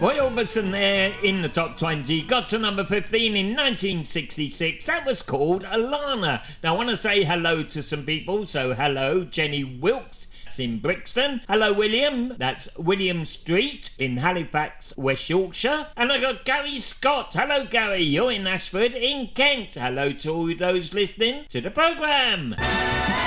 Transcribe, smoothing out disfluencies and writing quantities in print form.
Roy Orbison there in the top 20, got to number 15 in 1966. That was called Alana. Now I want to say hello to some people. So hello, Jenny Wilkes. In Brixton. Hello, William. That's William Street in Halifax, West Yorkshire. And I got Gary Scott. Hello, Gary. You're in Ashford in Kent. Hello to all those listening to the programme.